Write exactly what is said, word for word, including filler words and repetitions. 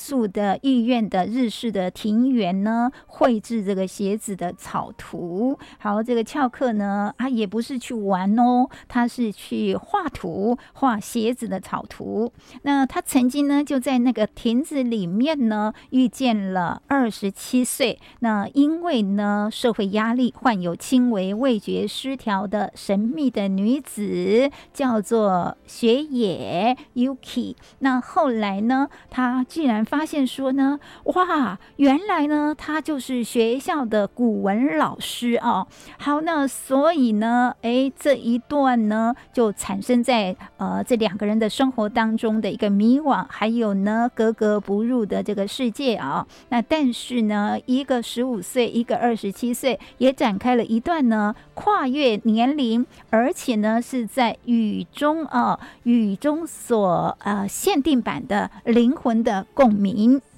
宿的御苑的日式的庭园呢，绘制这个鞋子的草图。好，这个翘课呢，啊，也不是去玩哦，他是去画图，画鞋子的草图。那他曾经呢，就在那个亭子里面呢，遇见了二十七岁，那因为呢社会压力，患有轻微味觉失调的神秘的女子，叫做雪野 Yuki。那后来呢，他竟然发现说呢，哇，原来呢，他就是学校的古文老师哦。好，那所以呢，哎，这一段呢，就产生在呃这两个人的生活当中的一个迷惘，还有呢格格不入的这个世界啊、哦。那但是呢，一个十五岁，一个二十七岁，也展开了一段呢跨越年龄，而且呢是在雨中啊、哦、雨中所呃限定版的灵魂的共鸣。